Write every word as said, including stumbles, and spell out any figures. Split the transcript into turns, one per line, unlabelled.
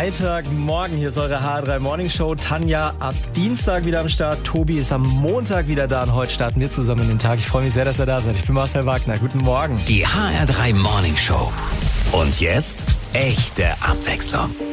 Freitagmorgen. Hier ist eure H R drei Morning Show. Tanja ab Dienstag wieder am Start. Tobi ist am Montag wieder da und heute starten wir zusammen in den Tag. Ich freue mich sehr, dass ihr da seid. Ich bin Marcel Wagner. Guten Morgen.
Die H R drei Morning Show. Und jetzt echte Abwechslung.